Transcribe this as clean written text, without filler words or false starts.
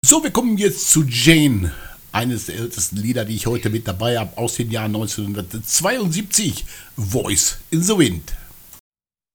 So, wir kommen jetzt zu Jane, eines der ältesten Lieder, die ich heute mit dabei habe, aus dem Jahr 1972, Voice in the Wind.